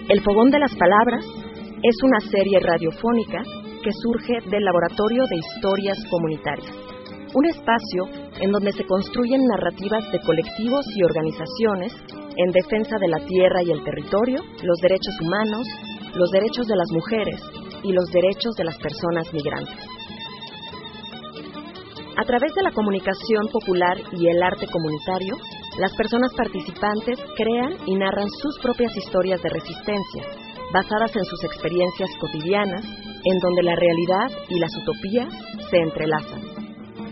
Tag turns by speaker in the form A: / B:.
A: El Fogón de las Palabras es una serie radiofónica que surge del Laboratorio de Historias Comunitarias, un espacio en donde se construyen narrativas de colectivos y organizaciones en defensa de la tierra y el territorio, los derechos humanos, los derechos de las mujeres y los derechos de las personas migrantes. A través de la comunicación popular y el arte comunitario, las personas participantes crean y narran sus propias historias de resistencia, basadas en sus experiencias cotidianas, en donde la realidad y las utopías se entrelazan.